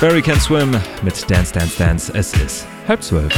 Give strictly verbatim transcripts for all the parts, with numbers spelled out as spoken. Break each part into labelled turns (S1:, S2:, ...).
S1: Barry Can Swim mit Dance, Dance, Dance. Es ist halb zwölf.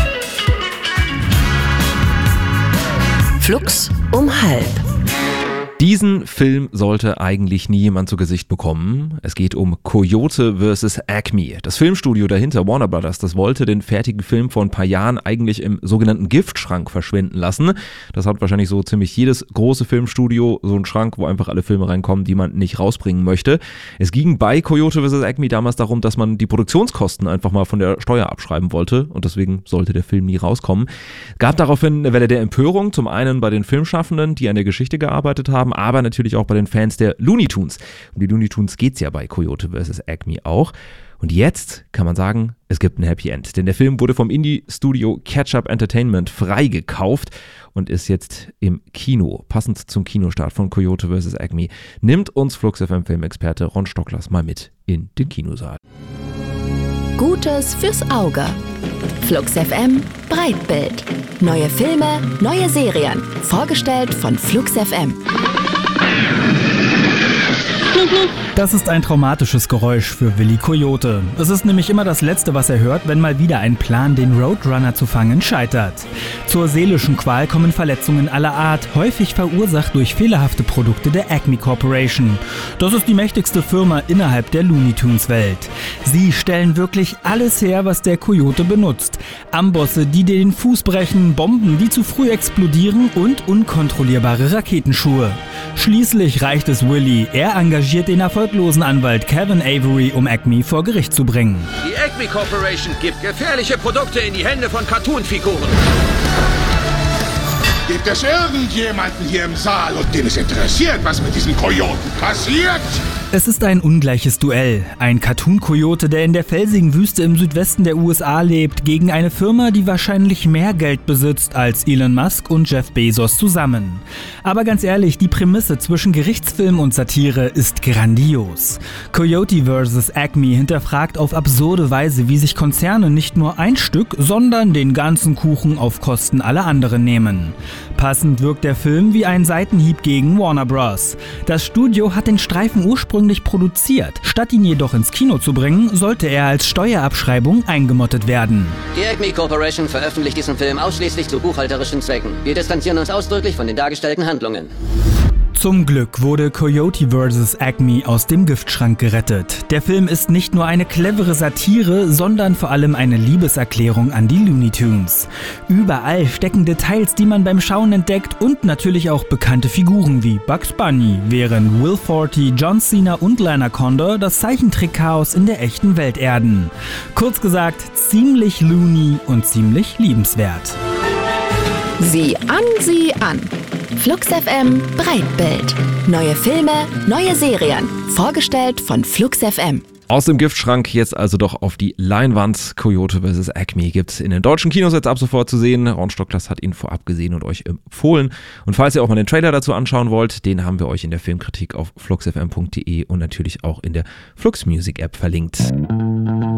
S2: Flux um halb.
S1: Diesen Film sollte eigentlich nie jemand zu Gesicht bekommen. Es geht um Coyote versus. Acme. Das Filmstudio dahinter, Warner Brothers, das wollte den fertigen Film vor ein paar Jahren eigentlich im sogenannten Giftschrank verschwinden lassen. Das hat wahrscheinlich so ziemlich jedes große Filmstudio, so einen Schrank, wo einfach alle Filme reinkommen, die man nicht rausbringen möchte. Es ging bei Coyote versus. Acme damals darum, dass man die Produktionskosten einfach mal von der Steuer abschreiben wollte und deswegen sollte der Film nie rauskommen. Gab daraufhin eine Welle der Empörung, zum einen bei den Filmschaffenden, die an der Geschichte gearbeitet haben, aber natürlich auch bei den Fans der Looney Tunes. Um die Looney Tunes geht's ja bei Coyote versus. Acme auch. Und jetzt kann man sagen, es gibt ein Happy End. Denn der Film wurde vom Indie-Studio Catch-Up Entertainment freigekauft und ist jetzt im Kino. Passend zum Kinostart von Coyote versus. Acme nimmt uns Flux F M-Filmexperte Ron Stocklers mal mit in den Kinosaal.
S2: Gutes fürs Auge. Flux F M Breitbild. Neue Filme, neue Serien. Vorgestellt von Flux F M.
S3: Das ist ein traumatisches Geräusch für Willi Coyote. Es ist nämlich immer das Letzte, was er hört, wenn mal wieder ein Plan, den Roadrunner zu fangen, scheitert. Zur seelischen Qual kommen Verletzungen aller Art, häufig verursacht durch fehlerhafte Produkte der Acme Corporation. Das ist die mächtigste Firma innerhalb der Looney Tunes Welt. Sie stellen wirklich alles her, was der Coyote benutzt. Ambosse, die dir den Fuß brechen, Bomben, die zu früh explodieren und unkontrollierbare Raketenschuhe. Schließlich reicht es Willi. Er engagiert den erfolglosen Anwalt Kevin Avery, um Acme vor Gericht zu bringen.
S4: Die Acme Corporation gibt gefährliche Produkte in die Hände von Cartoon-Figuren.
S5: Gibt es irgendjemanden hier im Saal, und den es interessiert, was mit diesen Kojoten passiert?
S3: Es ist ein ungleiches Duell. Ein Cartoon-Kojote, der in der felsigen Wüste im Südwesten der U S A lebt, gegen eine Firma, die wahrscheinlich mehr Geld besitzt als Elon Musk und Jeff Bezos zusammen. Aber ganz ehrlich, die Prämisse zwischen Gerichtsfilm und Satire ist grandios. Coyote versus. Acme hinterfragt auf absurde Weise, wie sich Konzerne nicht nur ein Stück, sondern den ganzen Kuchen auf Kosten aller anderen nehmen. Passend wirkt der Film wie ein Seitenhieb gegen Warner Bros. Das Studio hat den Streifen ursprünglich produziert. Statt ihn jedoch ins Kino zu bringen, sollte er als Steuerabschreibung eingemottet werden.
S6: Die Acme Corporation veröffentlicht diesen Film ausschließlich zu buchhalterischen Zwecken. Wir distanzieren uns ausdrücklich von den dargestellten Handlungen.
S3: Zum Glück wurde Coyote versus. Acme aus dem Giftschrank gerettet. Der Film ist nicht nur eine clevere Satire, sondern vor allem eine Liebeserklärung an die Looney Tunes. Überall stecken Details, die man beim Schauen entdeckt, und natürlich auch bekannte Figuren wie Bugs Bunny, während Will Forte, John Cena und Lana Condor das Zeichentrick-Chaos in der echten Welt erden. Kurz gesagt, ziemlich loony und ziemlich liebenswert.
S2: Sieh an, sieh an. Flux F M Breitbild. Neue Filme, neue Serien. Vorgestellt von Flux F M.
S1: Aus dem Giftschrank jetzt also doch auf die Leinwand. Coyote versus. Acme gibt's in den deutschen Kinos jetzt ab sofort zu sehen. Ron Stocklers hat ihn vorab gesehen und euch empfohlen. Und falls ihr auch mal den Trailer dazu anschauen wollt, den haben wir euch in der Filmkritik auf flux f m punkt d e und natürlich auch in der Flux Music App verlinkt.